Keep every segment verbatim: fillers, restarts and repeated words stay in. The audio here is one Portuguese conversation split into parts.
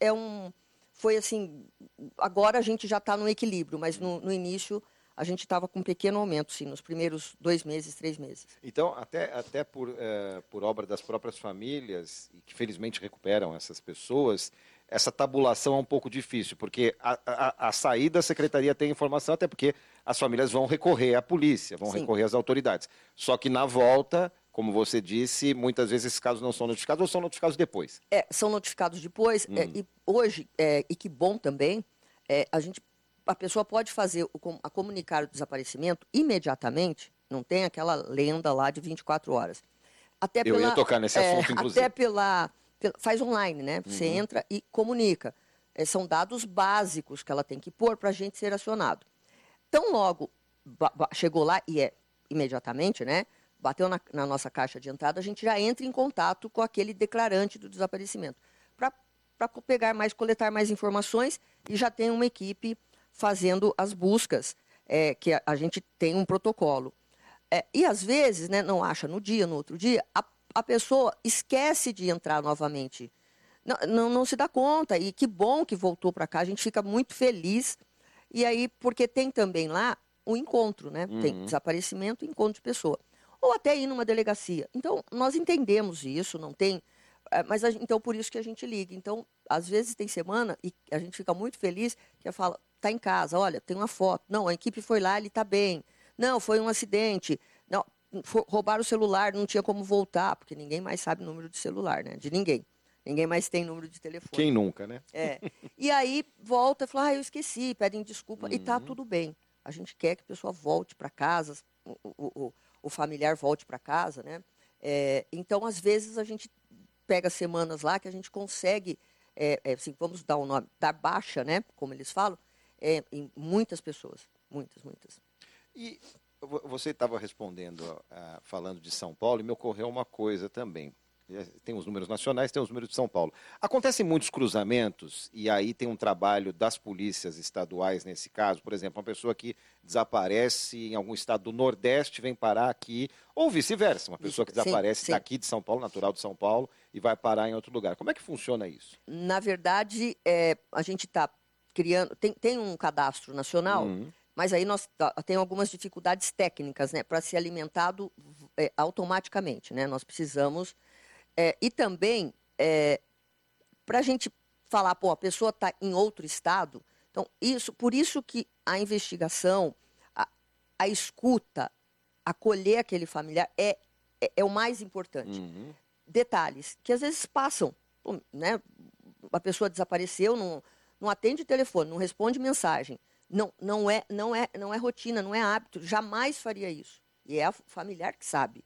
é um... Foi assim, agora a gente já está no equilíbrio, mas no, no início a gente estava com um pequeno aumento, sim, nos primeiros dois meses, três meses. Então, até, até por, é, por obra das próprias famílias, e que felizmente recuperam essas pessoas, essa tabulação é um pouco difícil, porque a, a, a saída da secretaria tem informação, até porque as famílias vão recorrer à polícia, vão Sim. recorrer às autoridades. Só que na volta, como você disse, muitas vezes esses casos não são notificados ou são notificados depois. É, são notificados depois, Hum. é, e hoje, é, e que bom também, é, a gente, a pessoa pode fazer o, a comunicar o desaparecimento imediatamente, não tem aquela lenda lá de vinte e quatro horas. Até Eu pela, ia tocar nesse assunto, é, inclusive. Até pela, pela... Faz online, né? Você Uhum. entra e comunica. É, são dados básicos que ela tem que pôr para a gente ser acionado. Tão logo chegou lá, e é imediatamente, né? Bateu na, na nossa caixa de entrada, a gente já entra em contato com aquele declarante do desaparecimento, para pegar mais, coletar mais informações, e já tem uma equipe fazendo as buscas, é, que a, a gente tem um protocolo. É, e às vezes, né, não acha no dia, no outro dia, a, a pessoa esquece de entrar novamente. Não, não, não se dá conta, e que bom que voltou para cá, a gente fica muito feliz. E aí, porque tem também lá o encontro, né? Uhum. Tem desaparecimento e encontro de pessoa. Ou até ir numa delegacia. Então, nós entendemos isso, não tem... Mas, a, então, por isso que a gente liga. Então, às vezes tem semana e a gente fica muito feliz que fala, está em casa, olha, tem uma foto. Não, a equipe foi lá, ele está bem. Não, foi um acidente. Não, for, roubaram o celular, não tinha como voltar, porque ninguém mais sabe o número de celular, né? De ninguém. Ninguém mais tem número de telefone. Quem nunca, né? É. E aí volta e fala, ah, eu esqueci, pedem desculpa, Uhum. e tá tudo bem. A gente quer que a pessoa volte para casa, o, o, o, o familiar volte para casa, né? É, então, às vezes, a gente pega semanas lá que a gente consegue, é, é, assim, vamos dar um nome, dar baixa, né? Como eles falam, é, em muitas pessoas. Muitas, muitas. E você estava respondendo, uh, falando de São Paulo, e me ocorreu uma coisa também. Tem os números nacionais, tem os números de São Paulo. Acontecem muitos cruzamentos, e aí tem um trabalho das polícias estaduais nesse caso. Por exemplo, uma pessoa que desaparece em algum estado do Nordeste vem parar aqui, ou vice-versa. Uma pessoa que desaparece sim, sim. daqui de São Paulo, natural de São Paulo, e vai parar em outro lugar. Como é que funciona isso? Na verdade, é, a gente está criando... Tem, tem um cadastro nacional, uhum. mas aí nós tem algumas dificuldades técnicas, né, para ser alimentado é, automaticamente. Né? Nós precisamos... É, e também, é, para a gente falar, pô, a pessoa está em outro estado, então, isso, por isso que a investigação, a, a escuta, acolher aquele familiar é, é, é o mais importante. Uhum. Detalhes que às vezes passam, pô, né? A pessoa desapareceu, não, não atende telefone, não responde mensagem, não, não, é, não, é, não é rotina, não é hábito, jamais faria isso. E é a familiar que sabe.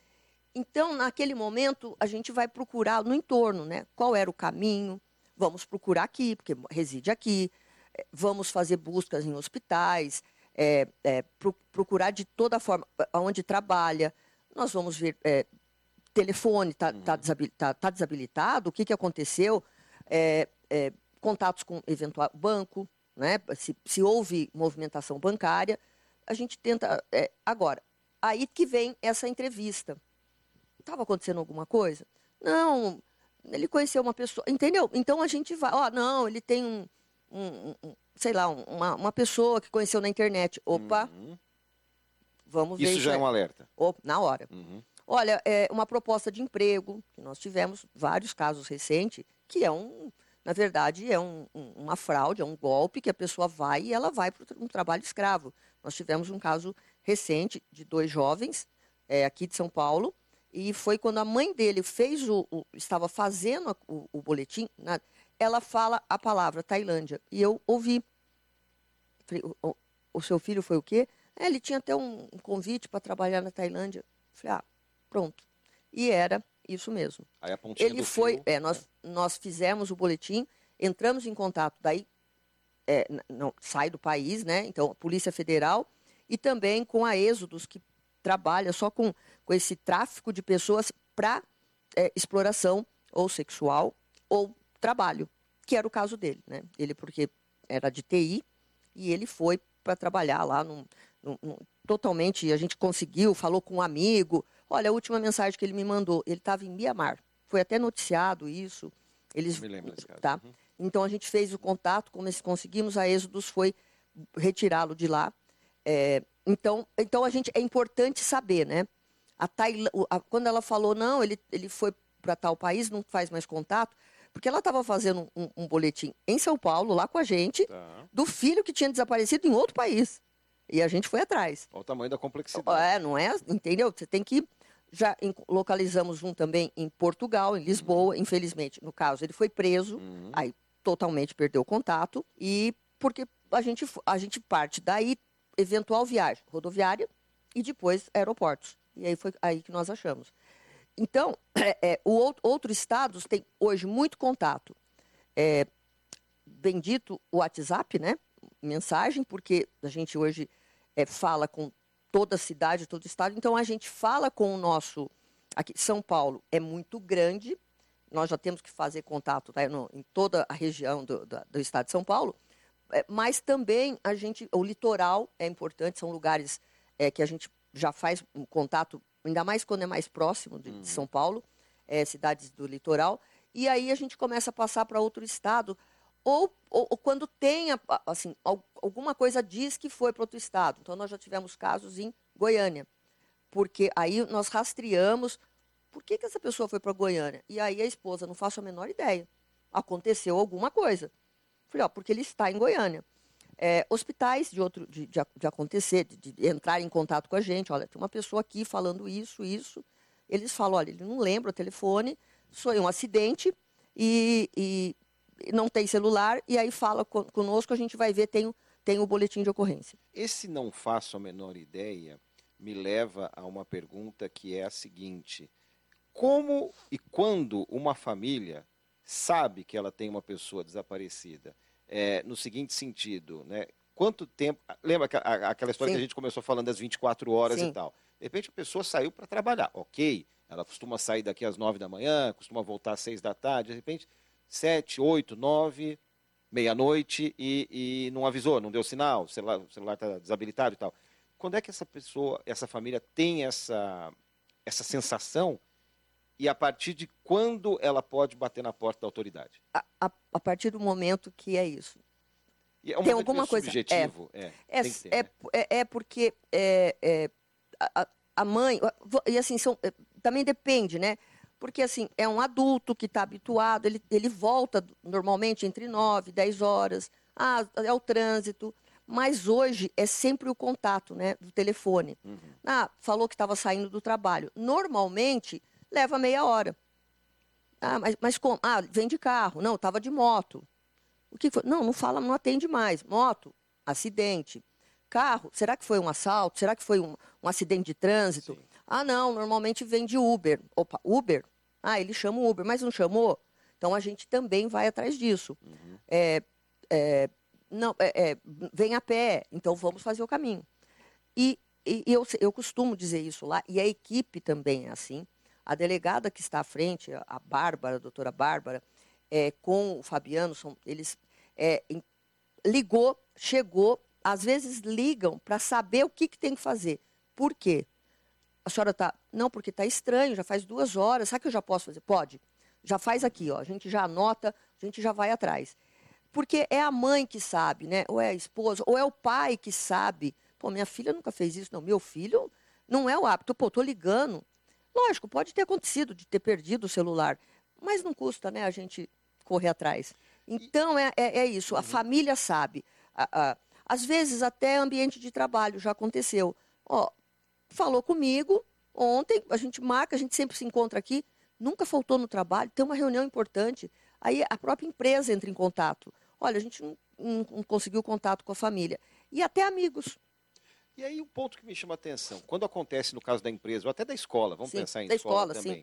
Então, naquele momento, a gente vai procurar no entorno, né? Qual era o caminho? Vamos procurar aqui, porque reside aqui. Vamos fazer buscas em hospitais, é, é, pro, procurar de toda forma onde trabalha. Nós vamos ver é, telefone, está tá desabilitado, tá, tá desabilitado, o que, que aconteceu? É, é, contatos com eventual banco, né? Se, se houve movimentação bancária, a gente tenta... É, agora, aí que vem essa entrevista. Estava acontecendo alguma coisa? Não, ele conheceu uma pessoa, entendeu? Então a gente vai, ó, não, ele tem um, um, um sei lá, uma, uma pessoa que conheceu na internet. Opa, uhum. vamos ver isso. Isso já é um alerta? Opa, na hora. Uhum. Olha, é uma proposta de emprego, que nós tivemos vários casos recentes, que é um, na verdade, é um, um, uma fraude, é um golpe que a pessoa vai e ela vai para um trabalho escravo. Nós tivemos um caso recente de dois jovens, é, aqui de São Paulo, e foi quando a mãe dele fez o, o estava fazendo o, o boletim, né, ela fala a palavra Tailândia. E eu ouvi. Falei, o, o seu filho foi o quê? É, ele tinha até um, um convite para trabalhar na Tailândia. Falei, ah, pronto. E era isso mesmo. Aí a pontinha ele do foi, fio, é, nós, é. nós fizemos o boletim, entramos em contato, daí é, não, sai do país, né? Então, a Polícia Federal, e também com a Êxodos, que trabalha só com, com esse tráfico de pessoas para é, exploração ou sexual ou trabalho, que era o caso dele, né? Ele, porque era de T I, e ele foi para trabalhar lá, num, num, num, totalmente, a gente conseguiu, falou com um amigo, olha, a última mensagem que ele me mandou, ele estava em Mianmar, foi até noticiado isso. Eles, me lembro desse caso. Tá? Uhum. Então, a gente fez o contato, como conseguimos, a Êxodos foi retirá-lo de lá. É, então, então, a gente, é importante saber, né? A Tail... a, quando ela falou, não, ele, ele foi para tal país, não faz mais contato, porque ela estava fazendo um, um boletim em São Paulo, lá com a gente, Tá. do filho que tinha desaparecido em outro país. E a gente foi atrás. Olha o tamanho da complexidade. É, não é? Entendeu? Você tem que... Já localizamos um também em Portugal, em Lisboa, uhum. Infelizmente. No caso, ele foi preso, uhum. Aí totalmente perdeu o contato, e porque a gente, a gente parte daí, eventual viagem rodoviária e depois aeroportos. E aí foi aí que nós achamos. Então, é, é, o outro, outros estados têm hoje muito contato. É, bendito o WhatsApp, né? Mensagem, porque a gente hoje é, fala com toda a cidade, todo o estado. Então, a gente fala com o nosso... Aqui, São Paulo é muito grande, nós já temos que fazer contato, tá, no, em toda a região do, do, do estado de São Paulo, é, mas também a gente... O litoral é importante, são lugares é, que a gente já faz um contato, ainda mais quando é mais próximo de, uhum. de São Paulo, é, cidades do litoral, e aí a gente começa a passar para outro estado, ou, ou, ou quando tem, assim, alguma coisa diz que foi para outro estado. Então, nós já tivemos casos em Goiânia, porque aí nós rastreamos, por que, que essa pessoa foi para Goiânia? E aí a esposa, não faço a menor ideia, aconteceu alguma coisa. Falei, ó, porque ele está em Goiânia. É, hospitais de, outro, de, de, de acontecer, de, de entrar em contato com a gente, olha, tem uma pessoa aqui falando isso, isso. Eles falam, olha, ele não lembra o telefone, foi um acidente e... e não tem celular, e aí fala conosco, a gente vai ver, tem, tem o boletim de ocorrência. Esse não faço a menor ideia me leva a uma pergunta que é a seguinte: como e quando uma família sabe que ela tem uma pessoa desaparecida? É, no seguinte sentido, né? Quanto tempo... Lembra aquela história Sim. que a gente começou falando das vinte e quatro horas Sim. e tal? De repente a pessoa saiu para trabalhar, ok, ela costuma sair daqui às nove da manhã, costuma voltar às seis da tarde, de repente... Sete, oito, nove, meia-noite e, e não avisou, não deu sinal, o celular está desabilitado e tal. Quando é que essa pessoa, essa família tem essa, essa sensação e a partir de quando ela pode bater na porta da autoridade? A, a, a partir do momento que é isso. E é um tem alguma coisa subjetivo? É, é, é, ter, é, né? é, é porque é, é, a, a mãe... E assim, são, também depende, né? Porque, assim, é um adulto que está habituado, ele, ele volta normalmente entre nove, dez horas, ah, é o trânsito, mas hoje é sempre o contato, né, do telefone. Uhum. Ah, falou que estava saindo do trabalho. Normalmente, leva meia hora. Ah, mas, mas como? Ah, vem de carro. Não, estava de moto. O que foi? Não, não fala, não atende mais. Moto, acidente. Carro, será que foi um assalto? Será que foi um, um acidente de trânsito? Sim. Ah, não, normalmente vem de Uber. Opa, Uber? Ah, ele chama o Uber, mas não chamou? Então, a gente também vai atrás disso. Uhum. É, é, não, é, é, vem a pé, então vamos fazer o caminho. E, e eu, eu costumo dizer isso lá, e a equipe também é assim. A delegada que está à frente, a Bárbara, a doutora Bárbara, é, com o Fabiano, são, eles é, ligou, chegou, às vezes ligam para saber o que, que tem que fazer. Por quê? A senhora está... Não, porque está estranho, já faz duas horas. Sabe que eu já posso fazer? Pode. Já faz aqui, ó. A gente já anota, a gente já vai atrás. Porque é a mãe que sabe, né? Ou é a esposa, ou é o pai que sabe. Pô, minha filha nunca fez isso. Não, meu filho não é o hábito. Pô, estou ligando. Lógico, pode ter acontecido de ter perdido o celular. Mas não custa, né, a gente correr atrás. Então, é, é, é isso. A família sabe. A, a, às vezes, até ambiente de trabalho já aconteceu. Ó, falou comigo ontem, a gente marca, a gente sempre se encontra aqui, nunca faltou no trabalho, tem uma reunião importante. Aí a própria empresa entra em contato. Olha, a gente não, não, não conseguiu contato com a família. E até amigos. E aí um ponto que me chama a atenção, quando acontece no caso da empresa, ou até da escola, vamos sim, pensar em da escola, escola também, sim.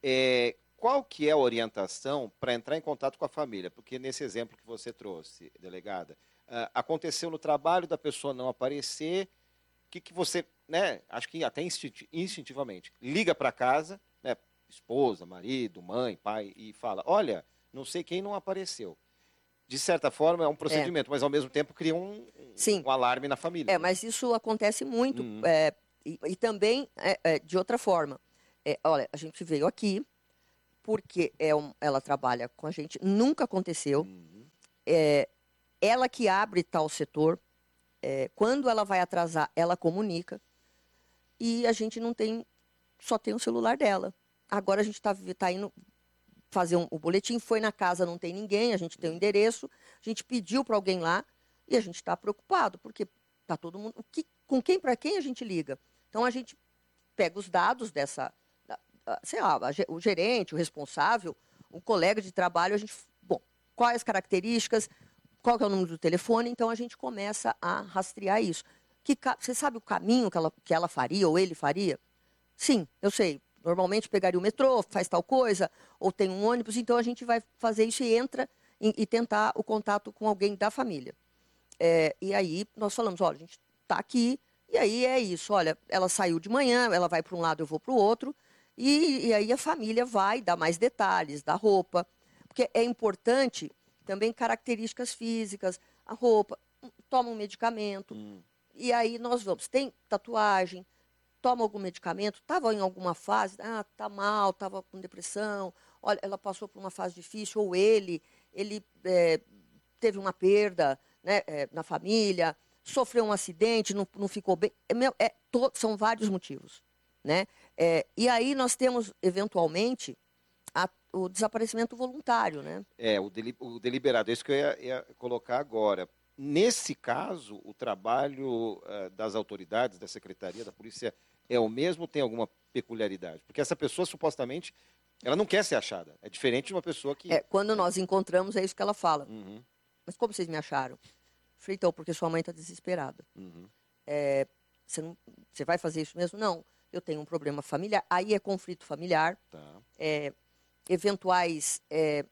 É, qual que é a orientação para entrar em contato com a família? Porque nesse exemplo que você trouxe, delegada, uh, aconteceu no trabalho da pessoa não aparecer, o que, que você, né, acho que até instintivamente, liga para casa, né, esposa, marido, mãe, pai, e fala, olha, não sei quem não apareceu. De certa forma, é um procedimento, é. mas ao mesmo tempo cria um, um, um alarme na família. É, né? mas isso acontece muito, Uhum. é, e, e também é, é, de outra forma. É, olha, a gente veio aqui, porque é um, ela trabalha com a gente, nunca aconteceu. Uhum. é, ela que abre tal setor, é, quando ela vai atrasar, ela comunica, e a gente não tem, só tem o celular dela. Agora a gente está tá indo fazer um, o boletim, foi na casa, não tem ninguém, a gente tem o endereço, a gente pediu para alguém lá, e a gente está preocupado, porque está todo mundo... O que, com quem, para quem a gente liga? Então a gente pega os dados dessa, da, da, sei lá, o gerente, o responsável, o colega de trabalho, a gente, bom, quais as características, qual que é o número do telefone, então a gente começa a rastrear isso. Que, você sabe o caminho que ela, que ela faria, ou ele faria? Sim, eu sei. Normalmente pegaria o metrô, faz tal coisa, ou tem um ônibus, então a gente vai fazer isso e entra e, e tentar o contato com alguém da família. É, e aí nós falamos, olha, a gente está aqui, e aí é isso, olha, ela saiu de manhã, ela vai para um lado, eu vou para o outro, e, e aí a família vai dar mais detalhes da roupa, porque é importante também características físicas, a roupa, toma um medicamento, hum. e aí nós vamos, tem tatuagem, toma algum medicamento, estava em alguma fase, ah, tá mal, estava com depressão, olha, ela passou por uma fase difícil, ou ele, ele é, teve uma perda, né, é, na família, sofreu um acidente, não, não ficou bem, é, é, to, são vários motivos, né? É, e aí nós temos, eventualmente, a, o desaparecimento voluntário, né? É, o, deli, o deliberado, é isso que eu ia, ia colocar agora. Nesse caso, o trabalho uh, das autoridades, da secretaria, da polícia, é o mesmo ou tem alguma peculiaridade? Porque essa pessoa, supostamente, ela não quer ser achada. É diferente de uma pessoa que... É, quando é. nós encontramos, é isso que ela fala. Uhum. Mas como vocês me acharam? Falei, então, porque sua mãe está desesperada. Uhum. É, você, não, você vai fazer isso mesmo? Não, eu tenho um problema familiar. Aí é conflito familiar, tá. é, eventuais é,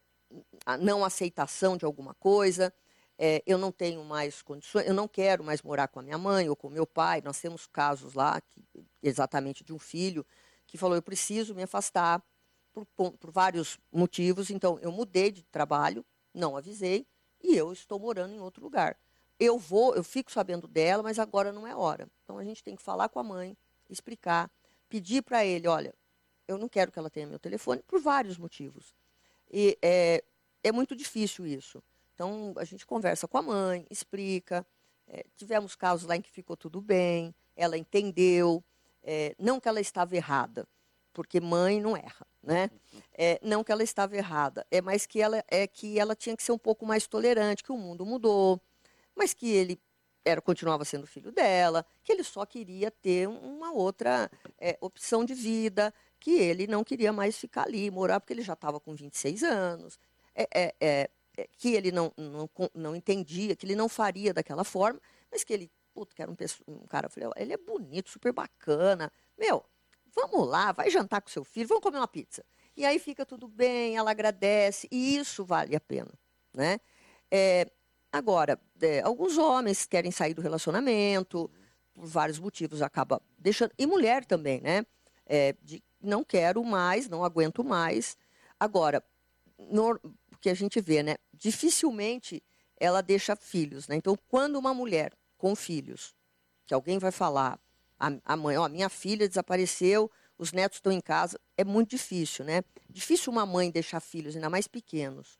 não aceitação de alguma coisa, é, eu não tenho mais condições, eu não quero mais morar com a minha mãe ou com o meu pai. Nós temos casos lá, que, exatamente de um filho, que falou, eu preciso me afastar por, por vários motivos. Então, eu mudei de trabalho, não avisei, e eu estou morando em outro lugar. Eu vou, eu fico sabendo dela, mas agora não é hora. Então, a gente tem que falar com a mãe, explicar, pedir para ele, olha, eu não quero que ela tenha meu telefone, por vários motivos. E é, é muito difícil isso. Então, a gente conversa com a mãe, explica. É, tivemos casos lá em que ficou tudo bem, ela entendeu, é, não que ela estava errada, porque mãe não erra, né? É, não que ela estava errada, é mais que ela, é que ela tinha que ser um pouco mais tolerante, que o mundo mudou, mas que ele era, continuava sendo filho dela, que ele só queria ter uma outra é, opção de vida, que ele não queria mais ficar ali, morar, porque ele já estava com vinte e seis anos, é, é, é, é, que ele não, não, não entendia, que ele não faria daquela forma, mas que ele, puto, que era um, um cara, eu falei, ele é bonito, super bacana, meu, vamos lá, vai jantar com seu filho, vamos comer uma pizza. E aí fica tudo bem, ela agradece, e isso vale a pena, né? É, agora, é, alguns homens querem sair do relacionamento, por vários motivos, acaba deixando, e mulher também, né? É, de não quero mais, não aguento mais. Agora, no, porque a gente vê, né? Dificilmente ela deixa filhos, né? Então, quando uma mulher com filhos, que alguém vai falar, a, a mãe, ó, minha filha desapareceu, os netos estão em casa, é muito difícil, né? Difícil uma mãe deixar filhos, ainda mais pequenos.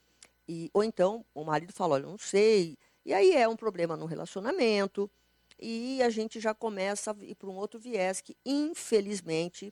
E, ou então, o marido fala, olha, eu não sei. E aí é um problema no relacionamento, e a gente já começa a ir para um outro viés que, infelizmente,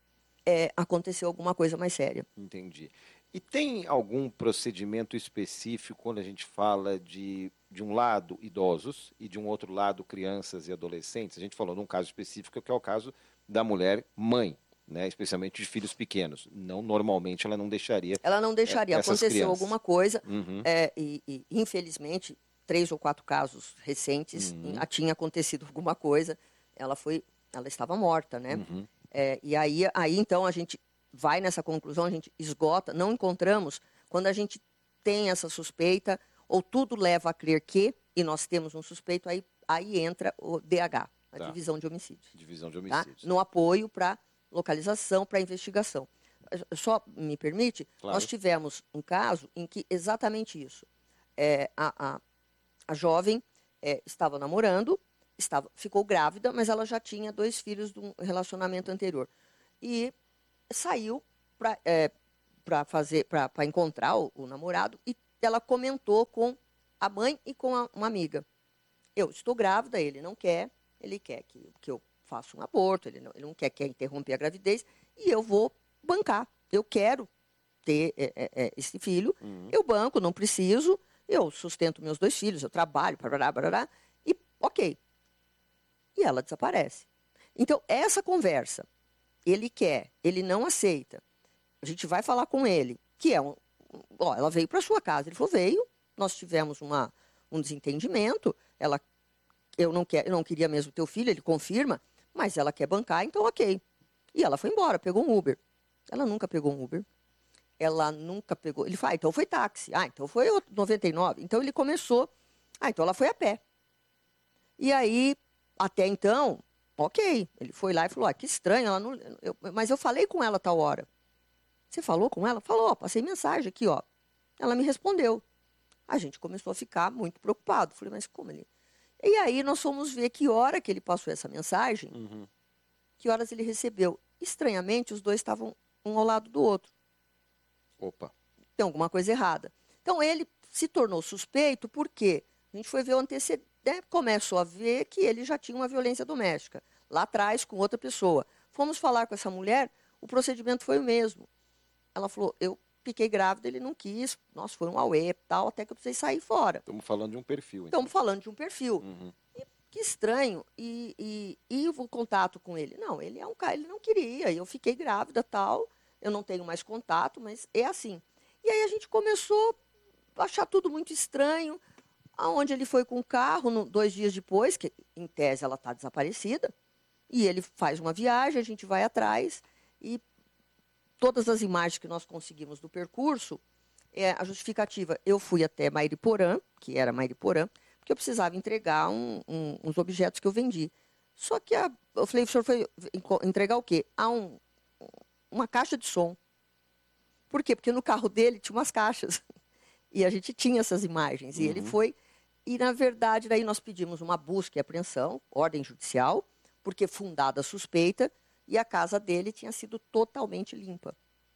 é, aconteceu alguma coisa mais séria. Entendi. E tem algum procedimento específico quando a gente fala de, de um lado, idosos, e de um outro lado, crianças e adolescentes? A gente falou num caso específico, que é o caso da mulher mãe, né? Especialmente de filhos pequenos. Não, normalmente ela não deixaria. Ela não deixaria. É, essas Aconteceu crianças. alguma coisa, uhum. é, e, e, infelizmente, três ou quatro casos recentes, uhum. tinha acontecido alguma coisa, ela foi, ela estava morta, né? Uhum. É, e aí, aí, então, a gente vai nessa conclusão, a gente esgota, não encontramos, quando a gente tem essa suspeita, ou tudo leva a crer que, e nós temos um suspeito, aí, aí entra o D H, a tá. Divisão de Homicídios. Divisão de Homicídios. Tá? No apoio para localização, para investigação. Só me permite, claro. Nós tivemos um caso em que exatamente isso. É, a, a, a jovem é, estava namorando, estava, ficou grávida, mas ela já tinha dois filhos de um relacionamento anterior. E saiu para é, para fazer, para encontrar o, o namorado e ela comentou com a mãe e com a, uma amiga. Eu estou grávida, ele não quer, ele quer que, que eu faça um aborto, ele não, ele não quer, quer interromper a gravidez, e eu vou bancar. Eu quero ter é, é, esse filho, uhum. eu banco, não preciso, eu sustento meus dois filhos, eu trabalho, barará, barará, e ok. E ela desaparece. Então, essa conversa, ele quer, ele não aceita, a gente vai falar com ele, que é um... Ó, ela veio para sua casa, ele falou, veio, nós tivemos uma, um desentendimento, ela, eu, não quer, eu não queria mesmo teu filho, ele confirma, mas ela quer bancar, então ok. E ela foi embora, pegou um Uber. Ela nunca pegou um Uber. Ela nunca pegou... Ele falou, ah, então foi táxi. Ah, então foi noventa e nove. Então ele começou... Ah, então ela foi a pé. E aí, até então, ok. Ele foi lá e falou, ah, que estranho, ela não... eu... mas eu falei com ela tal hora. Você falou com ela? Falou, ó, passei mensagem aqui, ó. Ela me respondeu. A gente começou a ficar muito preocupado. Falei, mas como ele... E aí nós fomos ver que hora que ele passou essa mensagem, uhum. que horas ele recebeu. Estranhamente, os dois estavam um ao lado do outro. Opa. Tem alguma coisa errada. Então, ele se tornou suspeito porque a gente foi ver o antecedente, começou a ver que ele já tinha uma violência doméstica, lá atrás, com outra pessoa. Fomos falar com essa mulher, o procedimento foi o mesmo. Ela falou, eu fiquei grávida, ele não quis, nossa, foi um auê, tal, até que eu precisei sair fora. Estamos falando de um perfil. Estamos então. falando de um perfil. Uhum. E, que estranho. E, e, e o contato com ele? Não, ele é um cara, ele não queria, eu fiquei grávida, tal, eu não tenho mais contato, mas é assim. E aí a gente começou a achar tudo muito estranho, aonde ele foi com o carro, no, dois dias depois, que em tese ela está desaparecida, e ele faz uma viagem, a gente vai atrás, e todas as imagens que nós conseguimos do percurso, é, a justificativa, eu fui até Mairiporã, que era Mairiporã, porque eu precisava entregar um, um, uns objetos que eu vendi. Só que a, eu falei, o senhor foi entregar o quê? Ah, um, uma caixa de som. Por quê? Porque no carro dele tinha umas caixas. E a gente tinha essas imagens. E uhum. ele foi... E, na verdade, daí nós pedimos uma busca e apreensão, ordem judicial, porque fundada a suspeita, e a casa dele tinha sido totalmente limpa.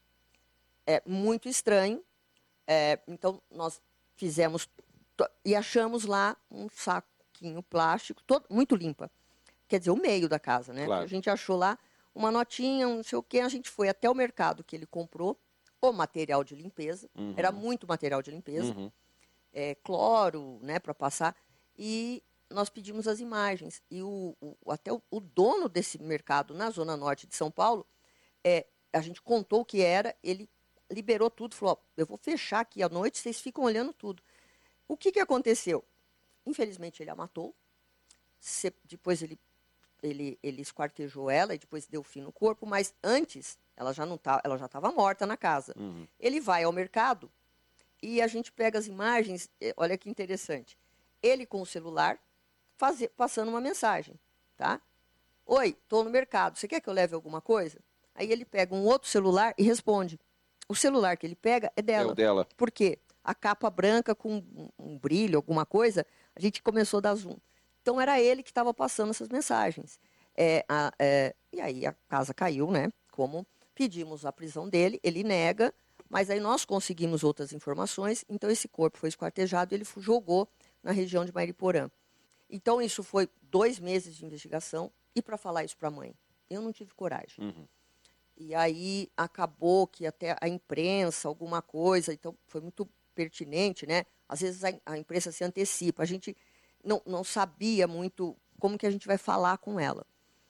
É muito estranho. É, então, nós fizemos... E achamos lá um saquinho plástico, todo, muito limpa. Quer dizer, o meio da casa, né? Claro. A gente achou lá uma notinha, um não sei o quê. A gente foi até o mercado que ele comprou, o material de limpeza. Uhum. Era muito material de limpeza. Uhum. É, cloro, né, para passar. E nós pedimos as imagens. E o, o, até o, o dono desse mercado na Zona Norte de São Paulo, é, a gente contou o que era, ele liberou tudo, falou, ó, eu vou fechar aqui à noite, vocês ficam olhando tudo. O que, que aconteceu? Infelizmente, ele a matou. Se, depois ele, ele, ele esquartejou ela e depois deu fim no corpo, mas antes, ela já não tá, ela já estava morta na casa. Uhum. Ele vai ao mercado e a gente pega as imagens, olha que interessante. Ele com o celular, fazer, passando uma mensagem, tá? Oi, estou no mercado, você quer que eu leve alguma coisa? Aí ele pega um outro celular e responde. O celular que ele pega é dela. É o dela. Por quê? A capa branca com um, um brilho, alguma coisa, a gente começou a dar zoom. Então, era ele que estava passando essas mensagens. É, a, é, e aí a casa caiu, né? Como pedimos a prisão dele, ele nega, mas aí nós conseguimos outras informações, então esse corpo foi esquartejado e ele jogou na região de Mairiporã. Então, isso foi dois meses de investigação, e para falar isso para a mãe, eu não tive coragem. Uhum. E aí acabou que até a imprensa, alguma coisa, então foi muito pertinente, né? Às vezes a, a imprensa se antecipa, a gente não, não sabia muito como que a gente vai falar com ela.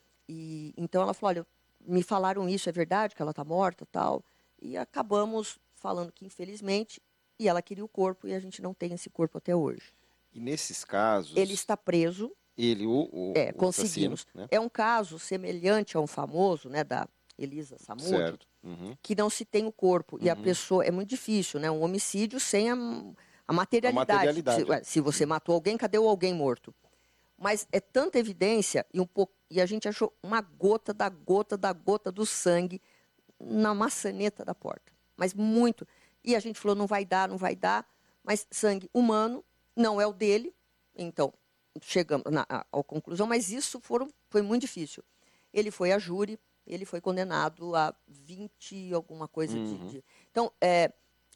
E então ela falou, olha, me falaram isso, é verdade que ela está morta, tal. E acabamos falando que infelizmente, e ela queria o corpo e a gente não tem esse corpo até hoje. E nesses casos... Ele está preso. Ele, o, o, é, o conseguimos. assassino, né? É um caso semelhante a um famoso, né, da Elisa Samud, certo. Uhum. que não se tem o corpo. Uhum. E a pessoa, é muito difícil, né? Um homicídio sem a, a materialidade. A materialidade. Se, se você matou alguém, cadê o alguém morto? Mas é tanta evidência, e, um pouco, e a gente achou uma gota da gota da gota do sangue na maçaneta da porta. Mas muito. E a gente falou, não vai dar, não vai dar. Mas sangue humano, não é o dele. Então, chegamos na, à, à conclusão, mas isso foram, foi muito difícil. Ele foi a júri, ele foi condenado a vinte alguma coisa. Uhum. de, de... Então, é,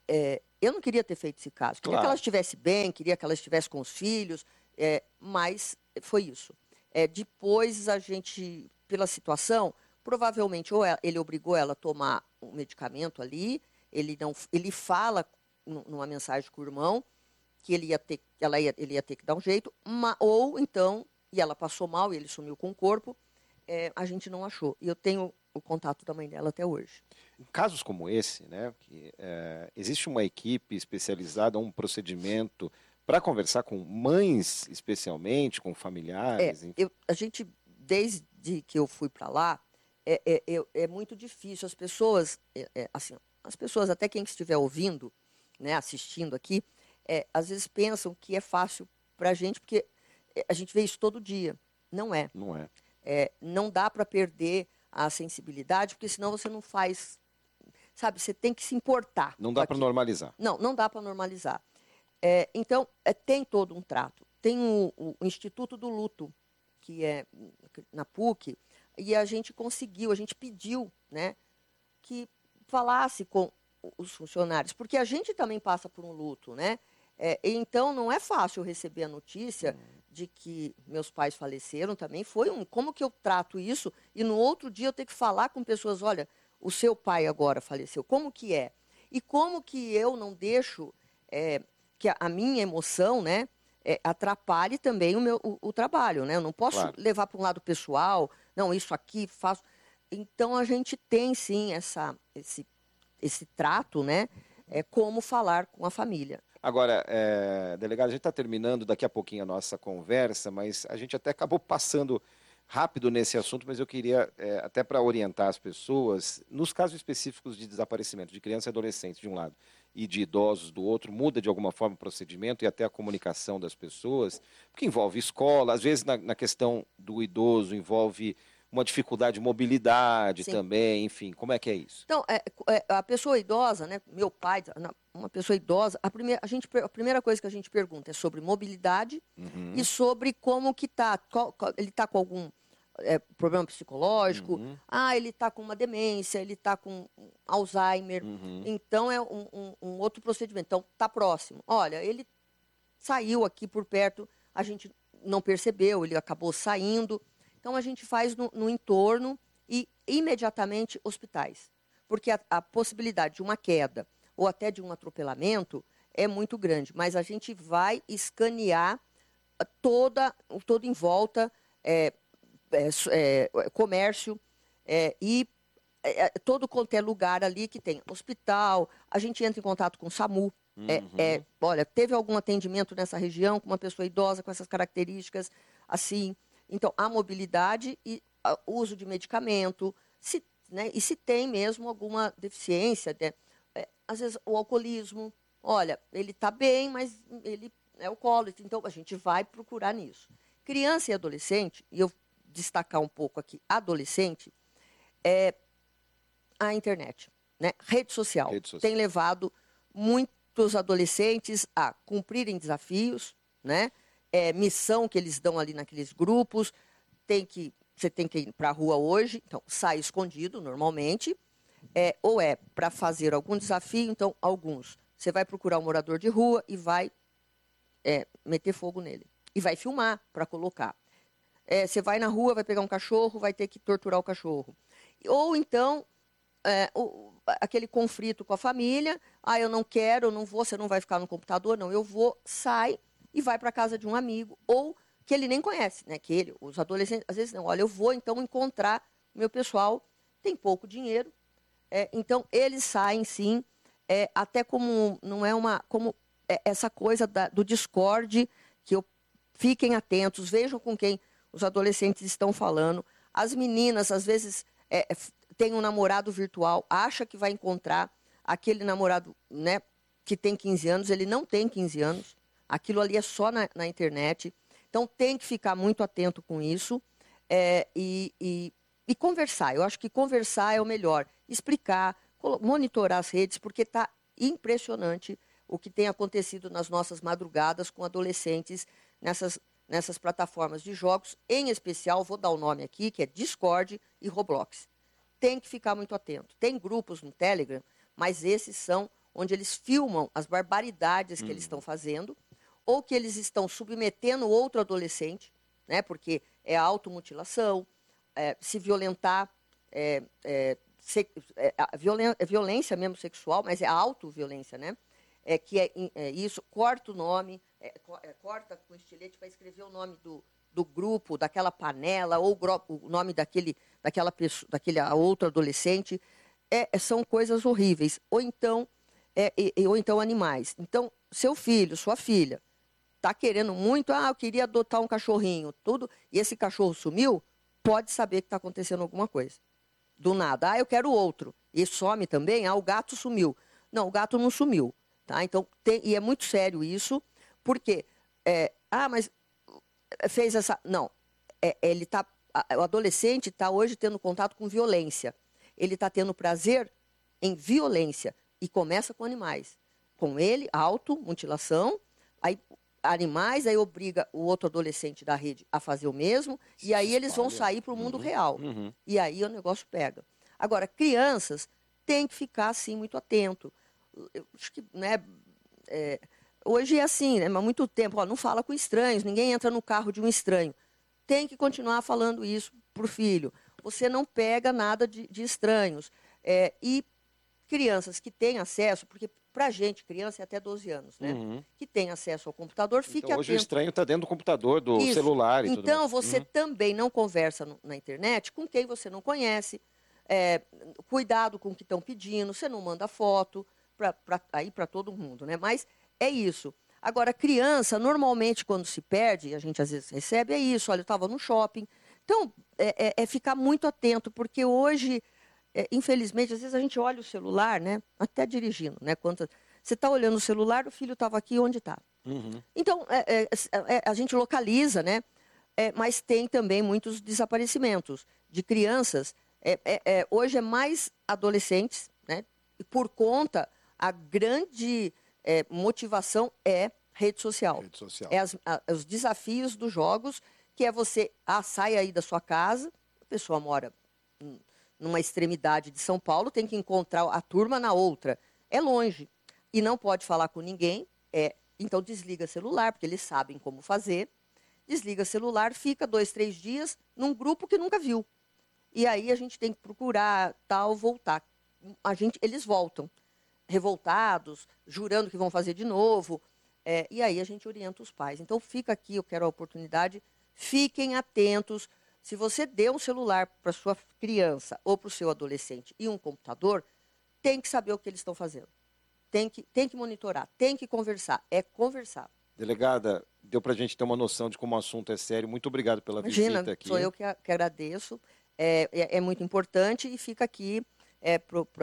é, eu não queria ter feito esse caso. Queria Claro. que ela estivesse bem, queria que ela estivesse com os filhos, é, mas foi isso. É, depois a gente, pela situação, provavelmente ou ela- ele obrigou ela a tomar um medicamento ali, ele não, ele fala nu- numa mensagem com o irmão que ele ia ter, ela ia, ele ia ter que dar um jeito, ma- ou então, e ela passou mal e ele sumiu com o corpo, é, a gente não achou. E eu tenho o contato da mãe dela até hoje. Em casos como esse, né, que, é, existe uma equipe especializada, um procedimento para conversar com mães, especialmente, com É, familiares, enfim. eu, a gente, desde que eu fui para lá, é, é, é, é muito difícil. As pessoas, é, é, assim, as pessoas, até quem estiver ouvindo, né, assistindo aqui, é, às vezes pensam que é fácil para a gente, porque é, a gente vê isso todo dia. Não é. Não é. É, não dá para perder a sensibilidade, porque senão você não faz, sabe, você tem que se importar Não com dá para aquilo. normalizar. Não, não dá para normalizar. É, então, é, tem todo um trato. Tem o, o Instituto do Luto, que é na PUC, e a gente conseguiu, a gente pediu, né, que falasse com os funcionários, porque a gente também passa por um luto, né? É, então, não é fácil receber a notícia de que meus pais faleceram também. Foi um, como que eu trato isso? E no outro dia eu ter que falar com pessoas, olha, o seu pai agora faleceu, como que é? E como que eu não deixo é, que a, a minha emoção, né, é, atrapalhe também o meu o, o trabalho, né? Eu não posso Claro. levar para um lado pessoal, não, isso aqui faço. Então a gente tem sim essa, esse, esse trato, né? É, como falar com a família. Agora, é, delegado, a gente está terminando daqui a pouquinho a nossa conversa, mas a gente até acabou passando rápido nesse assunto, mas eu queria, é, até para orientar as pessoas, nos casos específicos de desaparecimento de crianças e adolescentes de um lado e de idosos do outro, muda de alguma forma o procedimento e até a comunicação das pessoas, porque envolve escola, às vezes na, na questão do idoso envolve uma dificuldade de mobilidade Sim. também, enfim, como é que é isso? Então, é, é, a pessoa idosa, né? Meu pai, uma pessoa idosa, a primeira, a gente, a primeira coisa que a gente pergunta é sobre mobilidade Uhum. e sobre como que tá. Qual, qual, ele está com algum é, problema psicológico? Uhum. Ah, ele está com uma demência, ele está com Alzheimer. Uhum. Então, é um, um, um outro procedimento. Então, está próximo. Olha, ele saiu aqui por perto, a gente não percebeu, ele acabou saindo. Então, a gente faz no, no entorno e imediatamente hospitais. Porque a, a possibilidade de uma queda ou até de um atropelamento é muito grande. Mas a gente vai escanear toda, todo em volta, é, é, é, comércio é, e é, todo quanto é lugar ali que tem hospital, a gente entra em contato com o SAMU. É, é, olha, teve algum atendimento nessa região com uma pessoa idosa com essas características, assim. Então, a mobilidade e o uso de medicamento, se, né, e se tem mesmo alguma deficiência, né, é, às vezes o alcoolismo, olha, ele está bem, mas ele é alcoólatra, então a gente vai procurar nisso. Criança e adolescente, e eu destacar um pouco aqui, adolescente, é a internet, né? Rede social. Rede social. Tem levado muitos adolescentes a cumprirem desafios, né? É, missão que eles dão ali naqueles grupos. Tem que, você tem que ir para a rua hoje, então sai escondido normalmente, é, ou é para fazer algum desafio, então alguns. Você vai procurar um morador de rua e vai é, meter fogo nele. E vai filmar para colocar. É, você vai na rua, vai pegar um cachorro, vai ter que torturar o cachorro. Ou então é, o, aquele conflito com a família, ah, eu não quero, eu não vou, você não vai ficar no computador, não, eu vou, sai e vai para a casa de um amigo, ou que ele nem conhece, né, que ele, os adolescentes, às vezes não, olha, eu vou então encontrar meu pessoal, tem pouco dinheiro, é, então eles saem sim, é, até como, não é uma, como é, essa coisa da, do Discord, que eu, fiquem atentos, vejam com quem os adolescentes estão falando, as meninas, às vezes, é, tem um namorado virtual, acha que vai encontrar aquele namorado, né, que tem quinze anos, ele não tem quinze anos, aquilo ali é só na, na internet. Então tem que ficar muito atento com isso é, e, e, e conversar. Eu acho que conversar é o melhor. Explicar, monitorar as redes, porque está impressionante o que tem acontecido nas nossas madrugadas com adolescentes nessas, nessas plataformas de jogos, em especial, vou dar o nome aqui, que é Discord e Roblox. Tem que ficar muito atento. Tem grupos no Telegram, mas esses são onde eles filmam as barbaridades que Hum. eles estão fazendo, ou que eles estão submetendo outro adolescente, né, porque é automutilação, é, se violentar, é, é, se, é, a violen- é violência mesmo sexual, mas é autoviolência, né? É, que é, é isso, corta o nome, é, co- é, corta com estilete para escrever o nome do, do grupo, daquela panela, ou gro- o nome daquele, daquela pessoa, daquele a outro adolescente. É, é, são coisas horríveis. Ou então, é, e- ou então animais. Então, seu filho, sua filha, está querendo muito, ah, eu queria adotar um cachorrinho, tudo, e esse cachorro sumiu, pode saber que está acontecendo alguma coisa. Do nada, ah, eu quero outro. E some também, ah, o gato sumiu. Não, o gato não sumiu. Tá? Então, tem, e é muito sério isso, porque, é, ah, mas fez essa. Não, é, ele tá, o adolescente está hoje tendo contato com violência. Ele está tendo prazer em violência. E começa com animais. Com ele, automutilação, aí animais, aí obriga o outro adolescente da rede a fazer o mesmo, Se e aí eles vão espalha. sair para o mundo Uhum, real. uhum. E aí o negócio pega. Agora, crianças têm que ficar, assim, muito atento. Eu acho que, né, é, hoje é assim, né, há muito tempo, ó, não fala com estranhos, ninguém entra no carro de um estranho. Tem que continuar falando isso para o filho. Você não pega nada de, de estranhos. É, e crianças que têm acesso, porque para a gente, criança é até doze anos, né? Uhum. Que tem acesso ao computador, fique Então hoje o atento. estranho está dentro do computador, do Isso. celular e tudo mais. Então, você Uhum. também não conversa no- na internet com quem você não conhece. É, cuidado com o que estão pedindo, você não manda foto pra, pra, aí para todo mundo, né? Mas é isso. Agora, criança, normalmente, quando se perde, a gente às vezes recebe, é isso, olha, eu estava no shopping. Então, é, é- é ficar muito atento, porque hoje, é, infelizmente, às vezes a gente olha o celular, né? Até dirigindo, né? Quando você está olhando o celular, o filho estava aqui, onde está? Uhum. Então, é, é, é, a gente localiza, né? É, mas tem também muitos desaparecimentos de crianças. É, é, é, hoje é mais adolescentes, né? E por conta, a grande é, motivação é rede social. Rede social. É as- a- os desafios dos jogos, que é você, ah, sai aí da sua casa, a pessoa mora hum, numa extremidade de São Paulo, tem que encontrar a turma na outra. É longe. E não pode falar com ninguém, é, então desliga celular, porque eles sabem como fazer. Desliga celular, fica dois, três dias num grupo que nunca viu. E aí a gente tem que procurar tal, voltar. A gente, eles voltam, revoltados, jurando que vão fazer de novo. É, e aí a gente orienta os pais. Então fica aqui, eu quero a oportunidade, fiquem atentos. Se você deu um celular para sua criança ou para o seu adolescente e um computador, tem que saber o que eles estão fazendo. Tem que, tem que monitorar, tem que conversar. É conversar. Delegada, deu para a gente ter uma noção de como o assunto é sério. Muito obrigado pela Imagina, visita aqui. sou eu que, a- que agradeço. É, é, é muito importante e fica aqui é,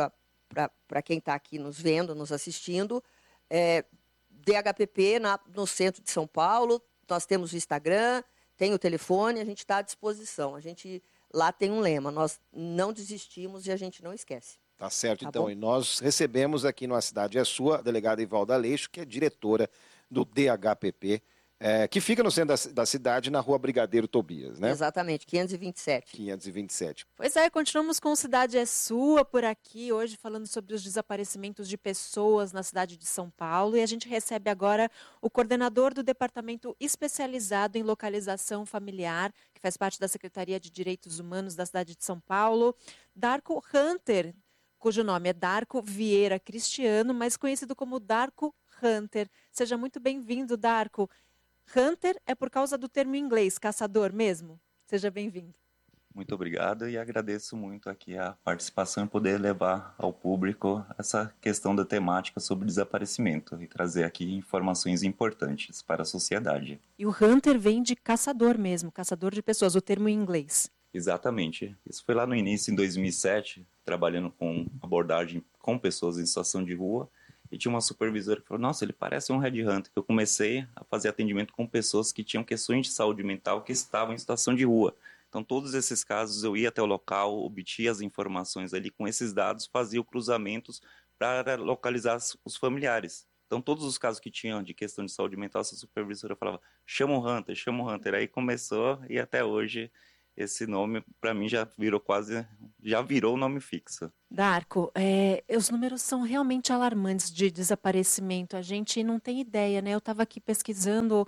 para quem está aqui nos vendo, nos assistindo. É, D H P P na- no centro de São Paulo. Nós temos o Instagram, tem o telefone, a gente está à disposição. A gente lá tem um lema: nós não desistimos e a gente não esquece. Tá certo, Tá então. bom? E nós recebemos aqui no A Cidade é Sua a delegada Ivalda Aleixo, que é diretora do D H P P, é, que fica no centro da, da cidade, na rua Brigadeiro Tobias, né? Exatamente, quinhentos e vinte e sete. quinhentos e vinte e sete. Pois é, continuamos com Cidade é Sua por aqui, hoje falando sobre os desaparecimentos de pessoas na cidade de São Paulo. E a gente recebe agora o coordenador do Departamento Especializado em Localização Familiar, que faz parte da Secretaria de Direitos Humanos da cidade de São Paulo, Darco Hunter, cujo nome é Darco Vieira Cristiano, mas conhecido como Darco Hunter. Seja muito bem-vindo, Darco. Hunter é por causa do termo em inglês, caçador mesmo? Seja bem-vindo. Muito obrigado e agradeço muito aqui a participação e poder levar ao público essa questão da temática sobre desaparecimento e trazer aqui informações importantes para a sociedade. E o Hunter vem de caçador mesmo, caçador de pessoas, o termo em inglês. Exatamente. Isso foi lá no início, em dois mil e sete, trabalhando com abordagem com pessoas em situação de rua. E tinha uma supervisora que falou, nossa, ele parece um headhunter. Eu comecei a fazer atendimento com pessoas que tinham questões de saúde mental que estavam em situação de rua. Então, todos esses casos, eu ia até o local, obtia as informações ali, com esses dados, fazia cruzamentos para localizar os familiares. Então, todos os casos que tinham de questão de saúde mental, essa supervisora falava, chama o Hunter, chama o Hunter. Aí começou e até hoje esse nome, para mim, já virou quase, já virou nome fixo. Darko, é, os números são realmente alarmantes de desaparecimento. A gente não tem ideia, né? Eu estava aqui pesquisando,